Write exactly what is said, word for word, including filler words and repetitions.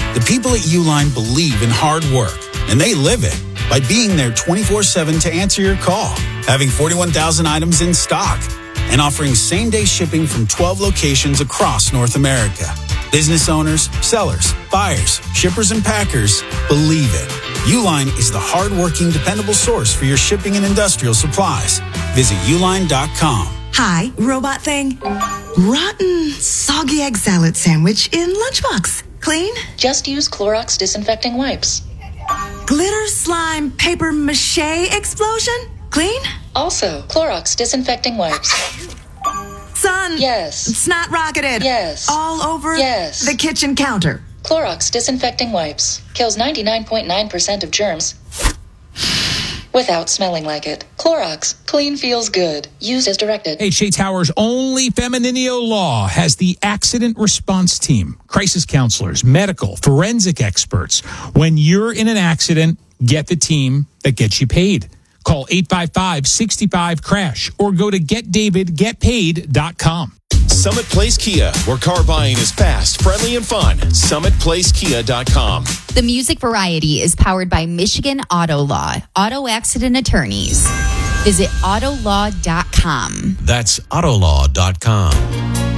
The people at Uline believe in hard work, and they live it by being there twenty-four seven to answer your call, having forty-one thousand items in stock, and offering same-day shipping from twelve locations across North America. Business owners, sellers, buyers, shippers, and packers believe it. Uline is the hard-working, dependable source for your shipping and industrial supplies. Visit uline dot com. Hi, robot thing. Rotten, soggy egg salad sandwich in lunchbox. Clean? Just use Clorox disinfecting wipes. Glitter slime paper mache explosion? Clean? Also, Clorox disinfecting wipes. Son. Yes. Snot rocketed. Yes. All over Yes. the kitchen counter. Clorox disinfecting wipes. Kills ninety-nine point nine percent of germs without smelling like it. Clorox. Clean feels good. Used as directed. H A Tower's only Femininio Law has the accident response team, crisis counselors, medical, forensic experts. When you're in an accident, get the team that gets you paid. Call eight five five, six five, crash or go to get david get paid dot com. Summit Place Kia, where car buying is fast, friendly, and fun. summit place kia dot com. The Music Variety is powered by Michigan Auto Law, auto accident attorneys. Visit auto law dot com. That's autolaw dot com.